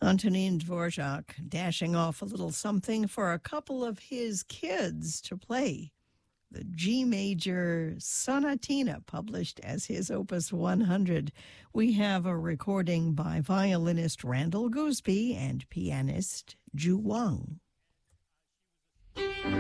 Antonin Dvorak dashing off a little something for a couple of his kids to play. The G major sonatina, published as his Opus 100. We have a recording by violinist Randall Gooseby and pianist Ju Wang.